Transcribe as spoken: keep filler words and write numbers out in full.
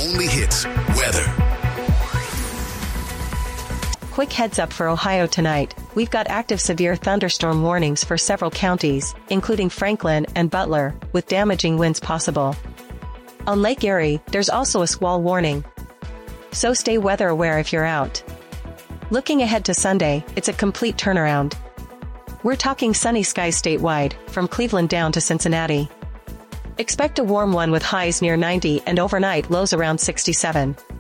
only hits, weather. Quick heads up for Ohio tonight. We've got active severe thunderstorm warnings for several counties, including Franklin and Butler, with damaging winds possible. On Lake Erie, there's also a squall warning. So stay weather aware if you're out. Looking ahead to Sunday, it's a complete turnaround. We're talking sunny skies statewide, from Cleveland down to Cincinnati. Expect a warm one with highs near ninety and overnight lows around sixty-seven.